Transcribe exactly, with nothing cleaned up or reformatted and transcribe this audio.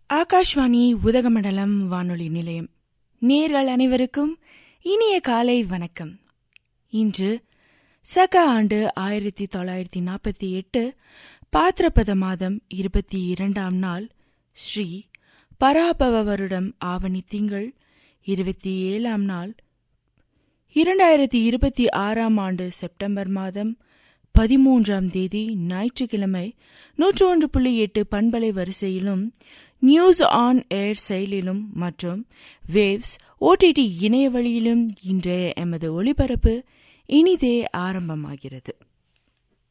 ஆகாஷ்வாணி உதகமண்டலம் வானொலி நிலையம் நேர்கள் அனைவருக்கும் இனிய காலை வணக்கம். இன்று சக ஆண்டு ஆயிரத்தி தொள்ளாயிரத்தி நாற்பத்தி எட்டு பாத்திரபத மாதம் இருபத்தி இரண்டாம் நாள், ஸ்ரீ பராபவ வருடம் ஆவணி திங்கள் இருபத்தி ஏழாம் நாள், இரண்டாயிரத்தி இருபத்தி ஆறாம் ஆண்டு செப்டம்பர் மாதம் பதிமூன்றாம் தேதி ஞாயிற்றுக்கிழமை. நூற்று ஒன்று புள்ளி எட்டு பண்பலை வரிசையிலும், நியூஸ் ஆன் ஏர் செயலிலும் மற்றும் வேவ்ஸ் ஓடிடி இணைய வழியிலும் இன்றைய எமது ஒளிபரப்பு இனிதே ஆரம்பமாகிறது.